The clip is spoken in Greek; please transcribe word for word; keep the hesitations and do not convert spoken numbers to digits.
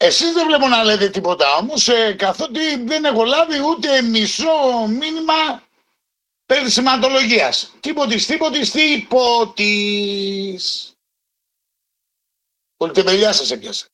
Εσείς δεν βλέπω να λέτε τίποτα όμως, ε, καθότι δεν έχω λάβει ούτε μισό μήνυμα περί σηματολογίας. Τίποτης, τίποτης, τίποτης. Πολυτεμελιά σας έπιασε.